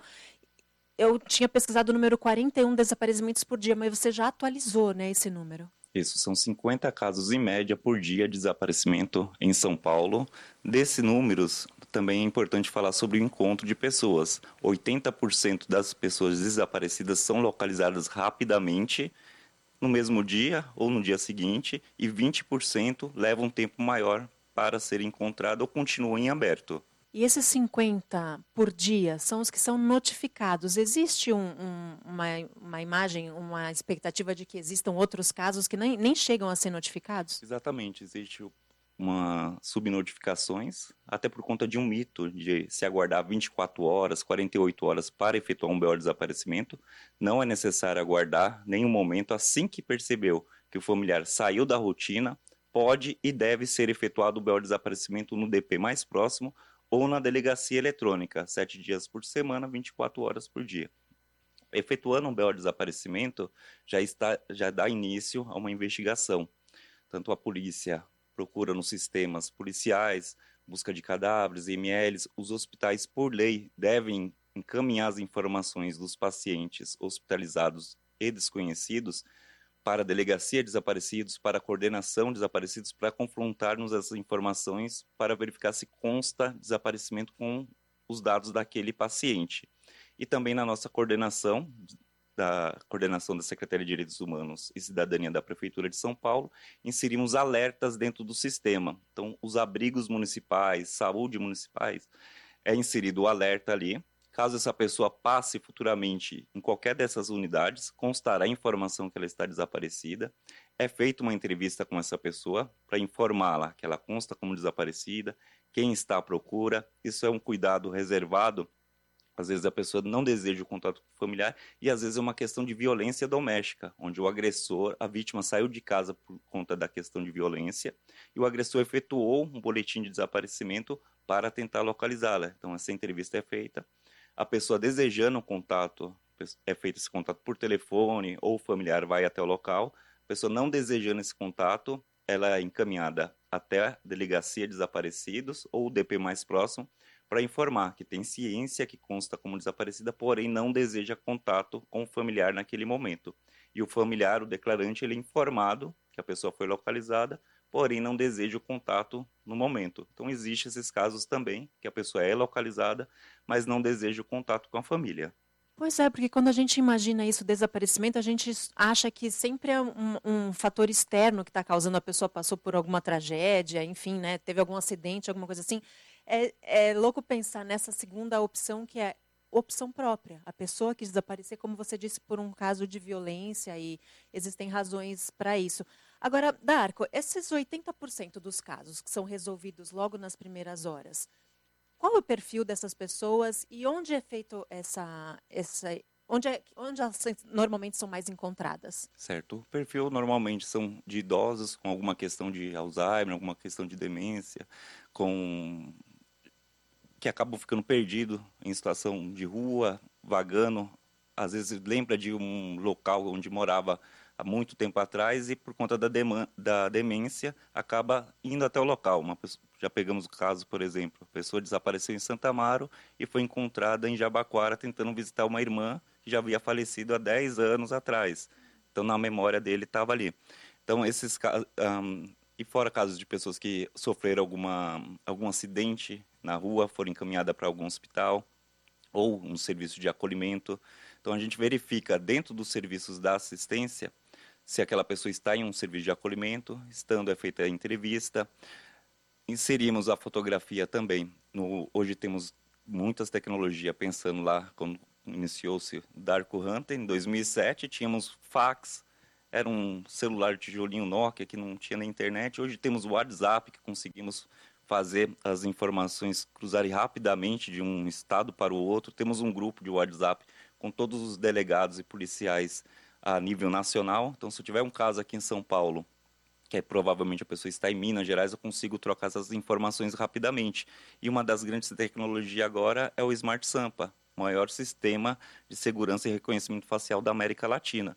eu tinha pesquisado o número quarenta e um desaparecimentos por dia, mas você já atualizou, né, esse número? Isso, são cinquenta casos em média por dia de desaparecimento em São Paulo. Desses números, também é importante falar sobre o encontro de pessoas. oitenta por cento das pessoas desaparecidas são localizadas rapidamente, no mesmo dia ou no dia seguinte, e vinte por cento levam um tempo maior para ser encontrado ou continuam em aberto. E esses cinquenta por dia são os que são notificados. Existe um, um, uma, uma imagem, uma expectativa de que existam outros casos que nem, nem chegam a ser notificados? Exatamente, existe uma subnotificações, até por conta de um mito de se aguardar vinte e quatro horas, quarenta e oito horas para efetuar um B O de desaparecimento. Não é necessário aguardar nenhum momento. Assim que percebeu que o familiar saiu da rotina, pode e deve ser efetuado o B O de desaparecimento no D P mais próximo ou na delegacia eletrônica, sete dias por semana, vinte e quatro horas por dia. Efetuando um B O de desaparecimento, já, está, já dá início a uma investigação. Tanto a polícia procura nos sistemas policiais, busca de cadáveres, M Ls, os hospitais, por lei, devem encaminhar as informações dos pacientes hospitalizados e desconhecidos para a delegacia de desaparecidos, para a coordenação de desaparecidos, para confrontar-nos essas informações, para verificar se consta desaparecimento com os dados daquele paciente. E também na nossa coordenação, da coordenação da Secretaria de Direitos Humanos e Cidadania da Prefeitura de São Paulo, inserimos alertas dentro do sistema. Então, os abrigos municipais, saúde municipais, é inserido o alerta ali. Caso essa pessoa passe futuramente em qualquer dessas unidades, constará a informação que ela está desaparecida. É feita uma entrevista com essa pessoa para informá-la que ela consta como desaparecida, quem está à procura. Isso é um cuidado reservado. Às vezes a pessoa não deseja o contato com o familiar e às vezes é uma questão de violência doméstica, onde o agressor, a vítima saiu de casa por conta da questão de violência e o agressor efetuou um boletim de desaparecimento para tentar localizá-la. Então essa entrevista é feita. A pessoa desejando o contato, é feito esse contato por telefone ou o familiar vai até o local. A pessoa não desejando esse contato, ela é encaminhada até a delegacia de desaparecidos ou o D P mais próximo para informar que tem ciência que consta como desaparecida, porém não deseja contato com o familiar naquele momento. E o familiar, o declarante, ele é informado que a pessoa foi localizada, porém não deseja o contato no momento. Então, existem esses casos também, que a pessoa é localizada, mas não deseja o contato com a família. Pois é, porque quando a gente imagina isso, desaparecimento, a gente acha que sempre é um, um fator externo que está causando, a pessoa passou por alguma tragédia, enfim, né, teve algum acidente, alguma coisa assim. É, é louco pensar nessa segunda opção, que é opção própria. A pessoa quis desaparecer, como você disse, por um caso de violência e existem razões para isso. Agora, Darko, esses oitenta por cento dos casos que são resolvidos logo nas primeiras horas, qual é o perfil dessas pessoas e onde é feito essa... essa onde, é, onde elas normalmente são mais encontradas? Certo. O perfil normalmente são de idosos com alguma questão de Alzheimer, alguma questão de demência, com... que acabam ficando perdidos em situação de rua, vagando. Às vezes lembra de um local onde morava há muito tempo atrás e por conta da, da demência acaba indo até o local. Uma pessoa, já pegamos o caso, por exemplo, a pessoa desapareceu em Santa Amaro e foi encontrada em Jabaquara tentando visitar uma irmã que já havia falecido há dez anos atrás. Então, na memória dele estava ali. Então, esses casos... Um, e fora casos de pessoas que sofreram alguma, algum acidente na rua, foram encaminhadas para algum hospital ou um serviço de acolhimento. Então, a gente verifica dentro dos serviços da assistência se aquela pessoa está em um serviço de acolhimento, estando é feita a entrevista. Inserimos a fotografia também. No, hoje temos muitas tecnologias, pensando lá, quando iniciou-se o Darko Hunter, em dois mil e sete, tínhamos fax, era um celular tijolinho Nokia que não tinha na internet. Hoje temos o WhatsApp, que conseguimos fazer as informações cruzarem rapidamente de um estado para o outro. Temos um grupo de WhatsApp com todos os delegados e policiais a nível nacional. Então, se eu tiver um caso aqui em São Paulo, que é, provavelmente a pessoa está em Minas Gerais, eu consigo trocar essas informações rapidamente. E uma das grandes tecnologias agora é o Smart Sampa, o maior sistema de segurança e reconhecimento facial da América Latina.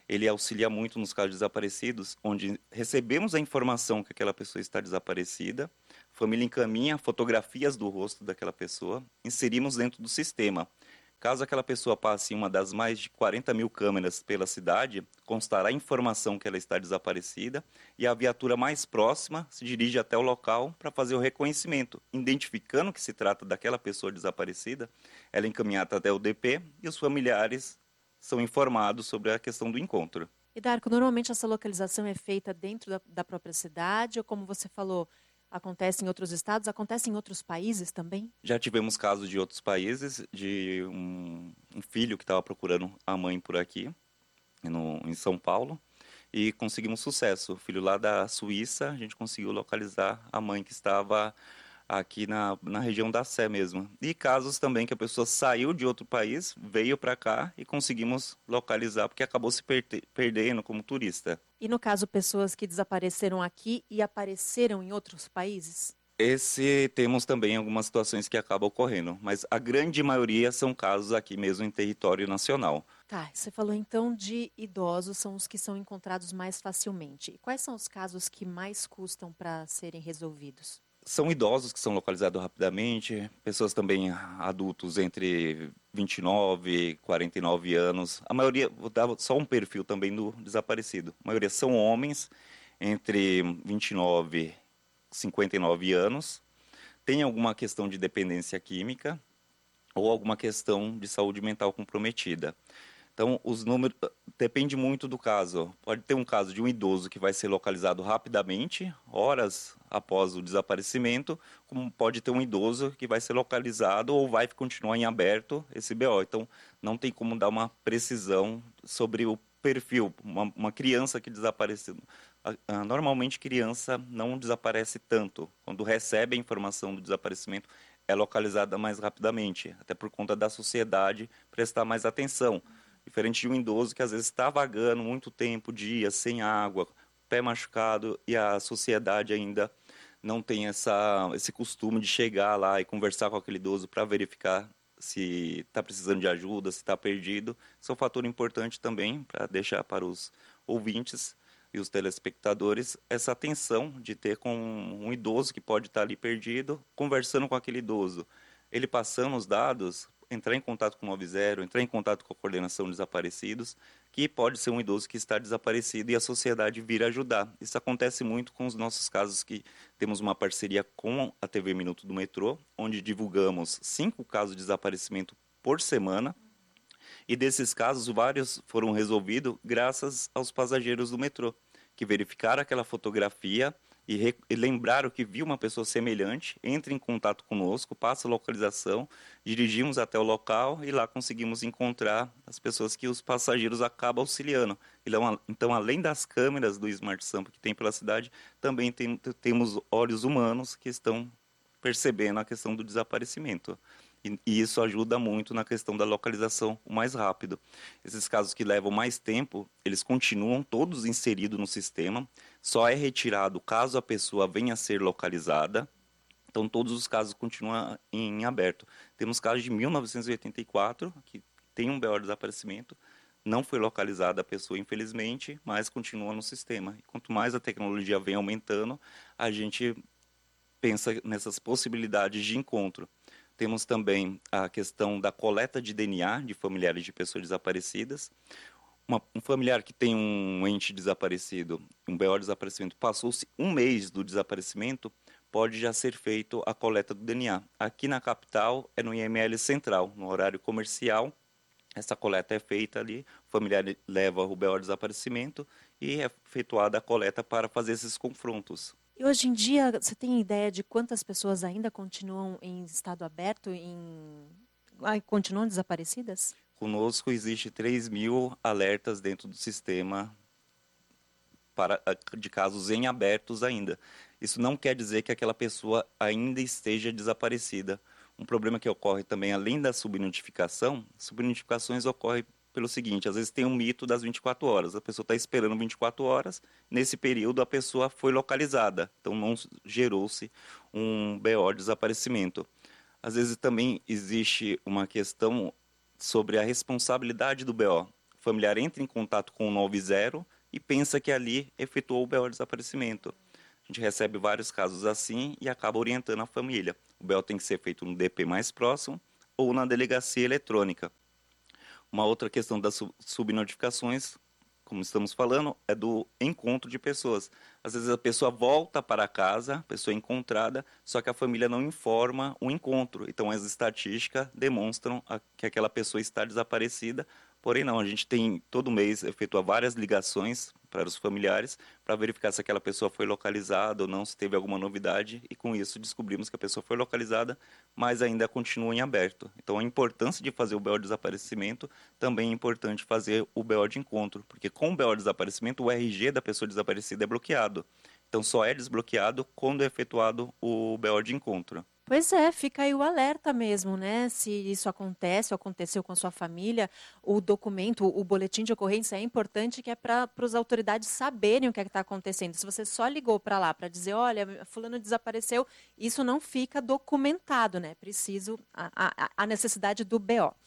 ele auxilia muito nos casos desaparecidos, onde recebemos a informação que aquela pessoa está desaparecida, a família encaminha fotografias do rosto daquela pessoa, inserimos dentro do sistema. Caso aquela pessoa passe em uma das mais de quarenta mil câmeras pela cidade, constará a informação que ela está desaparecida e a viatura mais próxima se dirige até o local para fazer o reconhecimento. Identificando que se trata daquela pessoa desaparecida, ela é encaminhada até o D P e os familiares são informados sobre a questão do encontro. E Darco, normalmente essa localização é feita dentro da, da própria cidade ou, como você falou, acontece em outros estados, acontece em outros países também? Já tivemos casos de outros países, de um, um filho que estava procurando a mãe por aqui, no, em São Paulo, e conseguimos sucesso. O filho lá da Suíça, a gente conseguiu localizar a mãe que estava aqui na, na região da Sé mesmo. E casos também que a pessoa saiu de outro país, veio para cá e conseguimos localizar, porque acabou se perde, perdendo como turista. E no caso, pessoas que desapareceram aqui e apareceram em outros países? Esse temos também algumas situações que acabam ocorrendo, mas a grande maioria são casos aqui mesmo em território nacional. Tá, você falou então de idosos, são os que são encontrados mais facilmente. E quais são os casos que mais custam para serem resolvidos? São idosos que são localizados rapidamente, pessoas também adultos entre vinte e nove e quarenta e nove anos. A maioria, vou dar só um perfil também do desaparecido. A maioria são homens entre vinte e nove e cinquenta e nove anos, tem alguma questão de dependência química ou alguma questão de saúde mental comprometida. Então, os números depende muito do caso. Pode ter um caso de um idoso que vai ser localizado rapidamente, horas após o desaparecimento, como pode ter um idoso que vai ser localizado ou vai continuar em aberto esse B O. Então, não tem como dar uma precisão sobre o perfil. Uma, uma criança que desapareceu. Normalmente, criança não desaparece tanto. Quando recebe a informação do desaparecimento, é localizada mais rapidamente, até por conta da sociedade prestar mais atenção. Diferente de um idoso que às vezes está vagando muito tempo, dias, sem água, pé machucado, e a sociedade ainda não tem essa, esse costume de chegar lá e conversar com aquele idoso para verificar se está precisando de ajuda, se está perdido. Isso é um fator importante também para deixar para os ouvintes e os telespectadores essa atenção de ter com um idoso que pode estar ali perdido, conversando com aquele idoso. Ele passando os dados, entrar em contato com o nove zero, entrar em contato com a coordenação de desaparecidos, que pode ser um idoso que está desaparecido e a sociedade vir ajudar. Isso acontece muito com os nossos casos que temos uma parceria com a T V Minuto do Metrô, onde divulgamos cinco casos de desaparecimento por semana, e desses casos, vários foram resolvidos graças aos passageiros do metrô, que verificaram aquela fotografia e, re... e lembraram que viu uma pessoa semelhante, entra em contato conosco, passa a localização, dirigimos até o local e lá conseguimos encontrar as pessoas que os passageiros acabam auxiliando. Então, então além das câmeras do Smart Sampa que tem pela cidade, também tem, temos olhos humanos que estão percebendo a questão do desaparecimento. E, e isso ajuda muito na questão da localização o mais rápido. Esses casos que levam mais tempo, eles continuam todos inseridos no sistema, só é retirado caso a pessoa venha a ser localizada. Então, todos os casos continuam em aberto. Temos casos de mil novecentos e oitenta e quatro, que tem um B O de desaparecimento, não foi localizada a pessoa, infelizmente, mas continua no sistema. E quanto mais a tecnologia vem aumentando, a gente pensa nessas possibilidades de encontro. Temos também a questão da coleta de D N A de familiares de pessoas desaparecidas. Uma, um familiar que tem um ente desaparecido, um B O de desaparecimento, passou-se um mês do desaparecimento, pode já ser feito a coleta do D N A. Aqui na capital é no I M L Central, no horário comercial. Essa coleta é feita ali, o familiar leva o B O de desaparecimento e é efetuada a coleta para fazer esses confrontos. E hoje em dia, você tem ideia de quantas pessoas ainda continuam em estado aberto, em... ah, continuam desaparecidas? Conosco existe três mil alertas dentro do sistema para, de casos em abertos ainda. Isso não quer dizer que aquela pessoa ainda esteja desaparecida. Um problema que ocorre também, além da subnotificação, subnotificações ocorrem pelo seguinte, às vezes tem um mito das vinte e quatro horas, a pessoa está esperando vinte e quatro horas, nesse período a pessoa foi localizada, então não gerou-se um B O de desaparecimento. Às vezes também existe uma questão sobre a responsabilidade do B O. O familiar entra em contato com o nove zero e pensa que ali efetuou o B O de desaparecimento. A gente recebe vários casos assim e acaba orientando a família. O B O tem que ser feito no D P mais próximo ou na delegacia eletrônica. Uma outra questão das subnotificações, como estamos falando, é do encontro de pessoas. Às vezes a pessoa volta para casa, a pessoa é encontrada, só que a família não informa o encontro. Então as estatísticas demonstram que aquela pessoa está desaparecida. Porém não, a gente tem todo mês efetua várias ligações para os familiares para verificar se aquela pessoa foi localizada ou não, se teve alguma novidade, e com isso descobrimos que a pessoa foi localizada, mas ainda continua em aberto. Então a importância de fazer o B O de desaparecimento também é importante fazer o B O de encontro, porque com o B O de desaparecimento o R G da pessoa desaparecida é bloqueado. Então só é desbloqueado quando é efetuado o B O de encontro. Pois é, fica aí o alerta mesmo, né? Se isso acontece ou aconteceu com sua família, o documento, o boletim de ocorrência é importante, que é para as autoridades saberem o que é está acontecendo. Se você só ligou para lá para dizer, olha, fulano desapareceu, isso não fica documentado, né? Preciso, a, a, a necessidade do B O.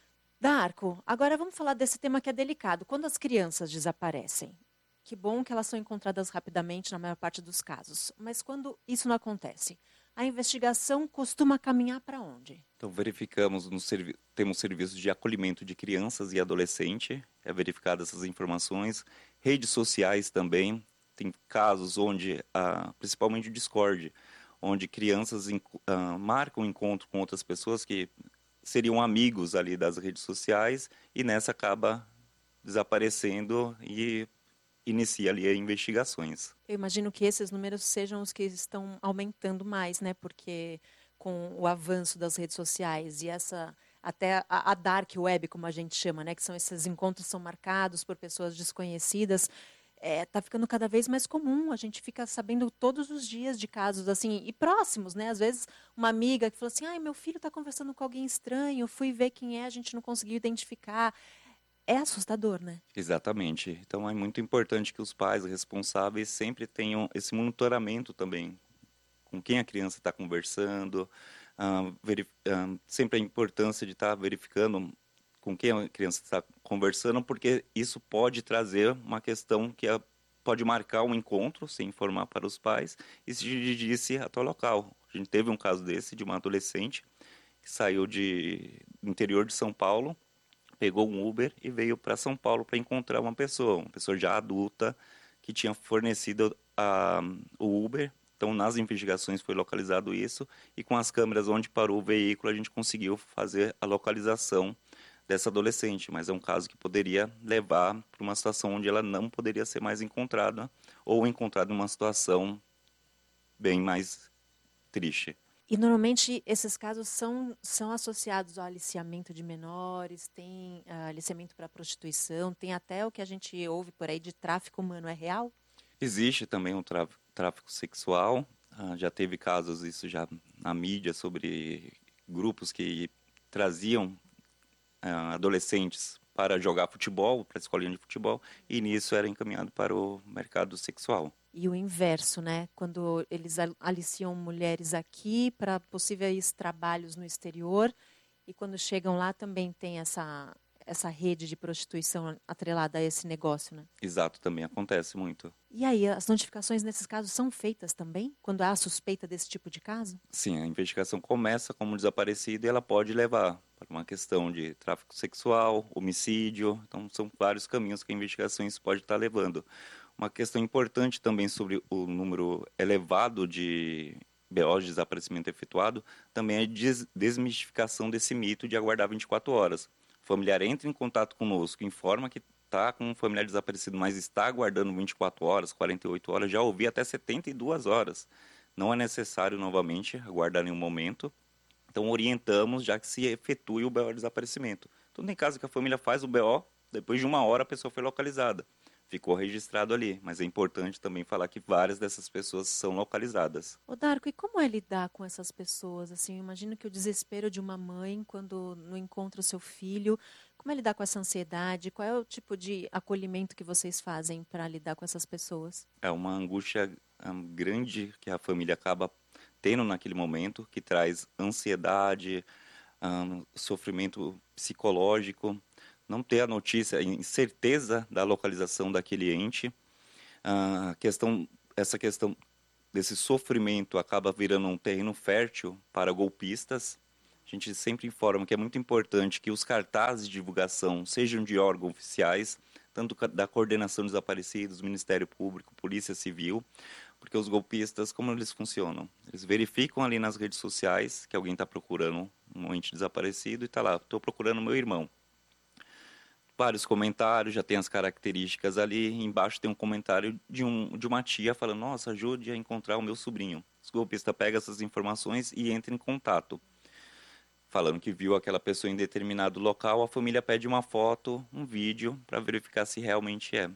Darko, agora vamos falar desse tema que é delicado. Quando as crianças desaparecem, que bom que elas são encontradas rapidamente na maior parte dos casos, mas quando isso não acontece, a investigação costuma caminhar para onde? Então, verificamos, no servi temos serviços de acolhimento de crianças e adolescentes, é verificado essas informações, redes sociais também, tem casos onde, ah, principalmente o Discord, onde crianças ah, marcam encontro com outras pessoas que seriam amigos ali das redes sociais, e nessa acaba desaparecendo e inicia ali investigações. Eu imagino que esses números sejam os que estão aumentando mais, né? Porque com o avanço das redes sociais e essa até a, a dark web, como a gente chama, né? Que são esses encontros são marcados por pessoas desconhecidas, é, tá ficando cada vez mais comum. A gente fica sabendo todos os dias de casos assim e próximos, né? Às vezes uma amiga que falou assim, ai, meu filho está conversando com alguém estranho, fui ver quem é, a gente não conseguiu identificar. É assustador, né? Exatamente. Então é muito importante que os pais responsáveis sempre tenham esse monitoramento também, com quem a criança está conversando, uh, uh, sempre a importância de estar tá verificando com quem a criança está conversando, porque isso pode trazer uma questão que é, pode marcar um encontro, sem informar para os pais, e se dirigir até o local. A gente teve um caso desse, de uma adolescente que saiu de, do interior de São Paulo, pegou um Uber e veio para São Paulo para encontrar uma pessoa, uma pessoa já adulta, que tinha fornecido a, o Uber. Então, nas investigações foi localizado isso, e com as câmeras onde parou o veículo, a gente conseguiu fazer a localização dessa adolescente. Mas é um caso que poderia levar para uma situação onde ela não poderia ser mais encontrada, ou encontrada em uma situação bem mais triste. E normalmente esses casos são, são associados ao aliciamento de menores, tem uh, aliciamento para prostituição, tem até o que a gente ouve por aí de tráfico humano. É real? Existe também o tráfico, tráfico sexual, uh, já teve casos, isso já na mídia, sobre grupos que traziam uh, adolescentes para jogar futebol, para a escolinha de futebol, e nisso era encaminhado para o mercado sexual. E o inverso, né? Quando eles aliciam mulheres aqui para possíveis trabalhos no exterior, e quando chegam lá também tem essa, essa rede de prostituição atrelada a esse negócio, né? Exato, também acontece muito. E aí, as notificações nesses casos são feitas também? Quando há suspeita desse tipo de caso? Sim, a investigação começa como desaparecida e ela pode levar para uma questão de tráfico sexual, homicídio. Então, são vários caminhos que a investigação pode estar levando. Uma questão importante também sobre o número elevado de B Os de desaparecimento efetuado também é a des desmistificação desse mito de aguardar vinte e quatro horas. O familiar entra em contato conosco, informa que está com um familiar desaparecido, mas está aguardando vinte e quatro horas, quarenta e oito horas, já ouvi até setenta e duas horas. Não é necessário novamente aguardar nenhum momento. Então orientamos já que se efetue o B O de desaparecimento. Então tem caso que a família faz o B O, depois de uma hora a pessoa foi localizada. Ficou registrado ali, mas é importante também falar que várias dessas pessoas são localizadas. Ô Darko, e como é lidar com essas pessoas? Assim, eu imagino que o desespero de uma mãe quando não encontra o seu filho, como é lidar com essa ansiedade? Qual é o tipo de acolhimento que vocês fazem para lidar com essas pessoas? É uma angústia um, grande que a família acaba tendo naquele momento, que traz ansiedade, um, sofrimento psicológico. não ter a notícia, a incerteza da localização daquele ente. A questão, essa questão desse sofrimento acaba virando um terreno fértil para golpistas. A gente sempre informa que é muito importante que os cartazes de divulgação sejam de órgãos oficiais, tanto da Coordenação de Desaparecidos, Ministério Público, Polícia Civil, porque os golpistas, como eles funcionam? Eles verificam ali nas redes sociais que alguém está procurando um ente desaparecido e está lá, estou procurando meu irmão. Vários comentários, já tem as características ali, embaixo tem um comentário de, um, de uma tia falando, nossa, ajude a encontrar o meu sobrinho. Os golpistas pegam essas informações e entram em contato, falando que viu aquela pessoa em determinado local, a família pede uma foto, um vídeo, para verificar se realmente é.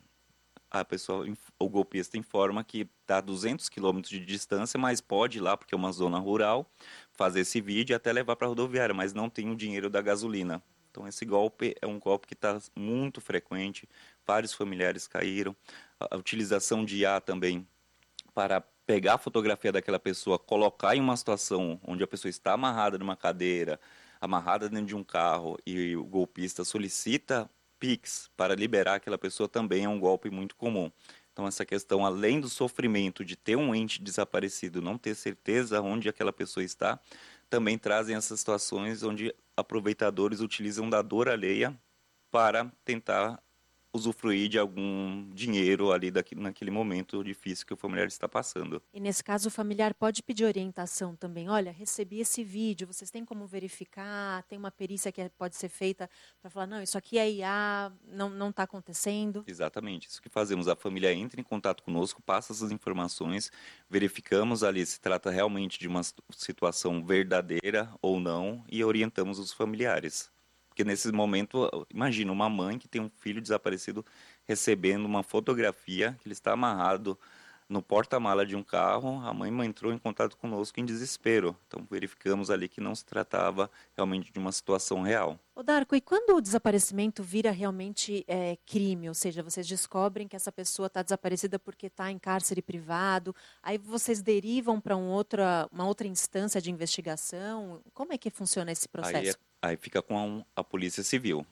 A pessoa, o golpista informa que está a duzentos quilômetros de distância, mas pode ir lá, porque é uma zona rural, fazer esse vídeo e até levar para a rodoviária, mas não tem o dinheiro da gasolina. Então, esse golpe é um golpe que está muito frequente, vários familiares caíram. A utilização de I A também para pegar a fotografia daquela pessoa, colocar em uma situação onde a pessoa está amarrada numa cadeira, amarrada dentro de um carro, e o golpista solicita Pix para liberar aquela pessoa, também é um golpe muito comum. Então, essa questão, além do sofrimento de ter um ente desaparecido, não ter certeza onde aquela pessoa está, também trazem essas situações onde aproveitadores utilizam da dor alheia para tentar usufruir de algum dinheiro ali daqui, naquele momento difícil que o familiar está passando. E nesse caso o familiar pode pedir orientação também. Olha, recebi esse vídeo, vocês têm como verificar? Tem uma perícia que pode ser feita para falar, não, isso aqui é I A, não está acontecendo? Exatamente, isso que fazemos. A família entra em contato conosco, passa essas informações, verificamos ali se trata realmente de uma situação verdadeira ou não e orientamos os familiares. Porque nesse momento, imagina uma mãe que tem um filho desaparecido recebendo uma fotografia que ele está amarrado no porta-mala de um carro. A mãe entrou em contato conosco em desespero. Então verificamos ali que não se tratava realmente de uma situação real. Ô Darko, e quando o desaparecimento vira realmente é, crime, ou seja, vocês descobrem que essa pessoa está desaparecida porque está em cárcere privado, aí vocês derivam para um outra, uma outra instância de investigação? Como é que funciona esse processo? Aí, é, aí fica com a, a Polícia Civil,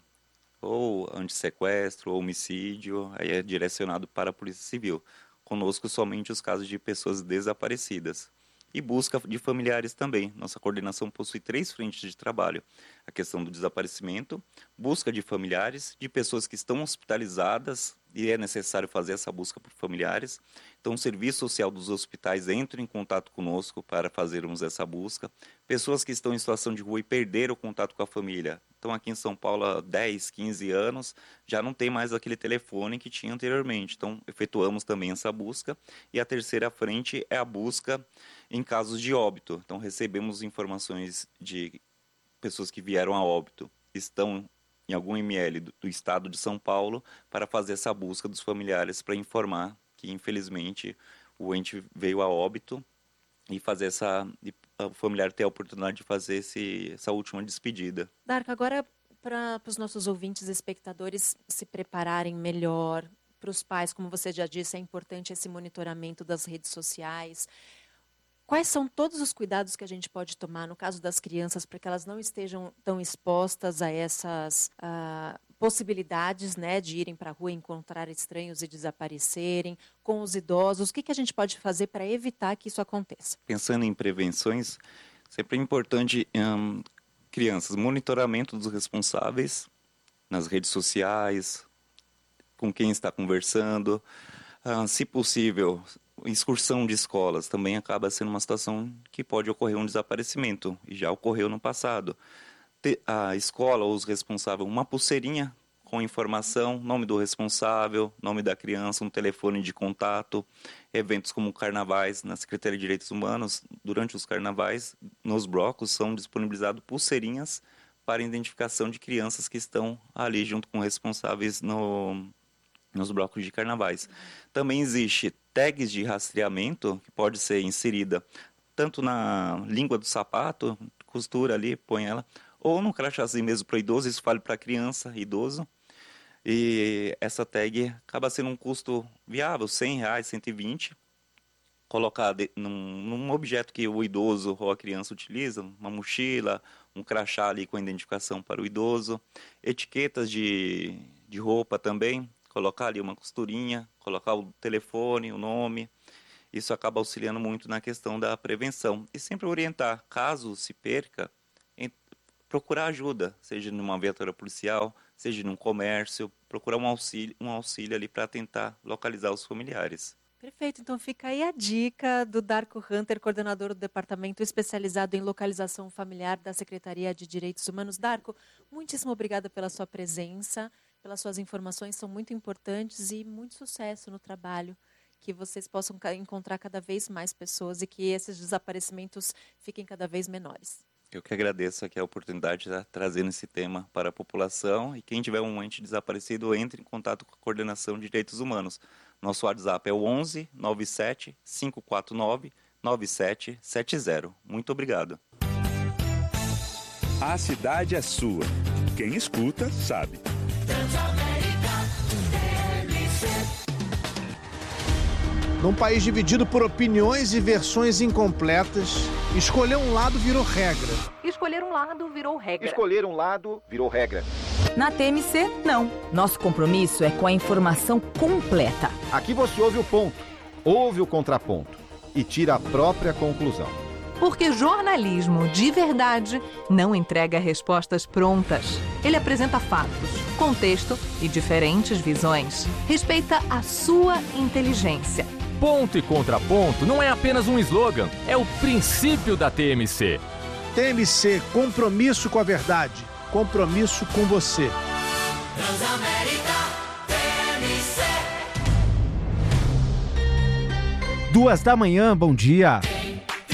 ou antissequestro, ou homicídio, aí é direcionado para a Polícia Civil. Conosco somente os casos de pessoas desaparecidas. E busca de familiares também. Nossa coordenação possui três frentes de trabalho. A questão do desaparecimento, busca de familiares, de pessoas que estão hospitalizadas e é necessário fazer essa busca por familiares. Então, o Serviço Social dos hospitais entra em contato conosco para fazermos essa busca. Pessoas que estão em situação de rua e perderam o contato com a família. Então, aqui em São Paulo, há dez, quinze anos, já não tem mais aquele telefone que tinha anteriormente. Então, efetuamos também essa busca. E a terceira frente é a busca em casos de óbito. Então, recebemos informações de pessoas que vieram a óbito, estão em algum M L do, do estado de São Paulo, para fazer essa busca dos familiares, para informar que, infelizmente, o ente veio a óbito e fazer essa, e o familiar ter a oportunidade de fazer esse, essa última despedida. Darko, agora para os nossos ouvintes e espectadores se prepararem melhor, para os pais, como você já disse, é importante esse monitoramento das redes sociais. Quais são todos os cuidados que a gente pode tomar no caso das crianças para que elas não estejam tão expostas a essas uh, possibilidades, né, de irem para a rua, encontrar estranhos e desaparecerem, com os idosos? O que, que a gente pode fazer para evitar que isso aconteça? Pensando em prevenções, sempre é importante, hum, crianças, monitoramento dos responsáveis nas redes sociais, com quem está conversando, uh, se possível, excursão de escolas também acaba sendo uma situação que pode ocorrer um desaparecimento, e já ocorreu no passado. A escola ou os responsáveis, uma pulseirinha com informação, nome do responsável, nome da criança, um telefone de contato. Eventos como carnavais, na Secretaria de Direitos Humanos, durante os carnavais, nos blocos são disponibilizadas pulseirinhas para identificação de crianças que estão ali junto com responsáveis no... nos blocos de carnavais. Também existe tags de rastreamento que pode ser inserida tanto na língua do sapato, costura ali, põe ela, ou no crachazinho mesmo para o idoso, isso vale para criança, idoso. E essa tag acaba sendo um custo viável, cem reais, cento e vinte. colocar de, num, num objeto que o idoso ou a criança utiliza, uma mochila, um crachá ali com a identificação para o idoso, etiquetas de, de roupa também, colocar ali uma costurinha, colocar o telefone, o nome. Isso acaba auxiliando muito na questão da prevenção. E sempre orientar, caso se perca, em, procurar ajuda, seja numa viatura policial, seja num comércio, procurar um auxílio, um auxílio ali para tentar localizar os familiares. Perfeito, então fica aí a dica do Darko Hunter, coordenador do Departamento Especializado em Localização Familiar da Secretaria de Direitos Humanos. Darko, muitíssimo obrigada pela sua presença, pelas suas informações, são muito importantes e muito sucesso no trabalho, que vocês possam encontrar cada vez mais pessoas e que esses desaparecimentos fiquem cada vez menores. Eu que agradeço aqui a oportunidade de estar trazendo esse tema para a população e quem tiver um ente desaparecido, entre em contato com a Coordenação de Direitos Humanos. Nosso WhatsApp é o onze, nove sete, cinco quatro nove, nove sete sete zero. Muito obrigado. A cidade é sua. Quem escuta, sabe. Num país dividido por opiniões e versões incompletas, escolher um lado virou regra. Escolher um lado virou regra. Escolher um lado virou regra. Na T M C, não. Nosso compromisso é com a informação completa. Aqui você ouve o ponto, ouve o contraponto e tira a própria conclusão. Porque jornalismo de verdade não entrega respostas prontas. Ele apresenta fatos, contexto e diferentes visões. Respeita a sua inteligência. Ponto e contraponto não é apenas um slogan, é o princípio da T M C. T M C, compromisso com a verdade, compromisso com você. Transamérica T M C. Duas da manhã, bom dia.